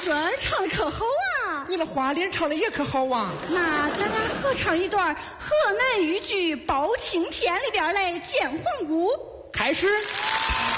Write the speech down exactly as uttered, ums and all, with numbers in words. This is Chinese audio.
孙唱的可好啊！ 你那花脸唱的也可好啊！ 那咱俩合唱一段河南豫剧《包青天》里边的《见皇姑》。 开始。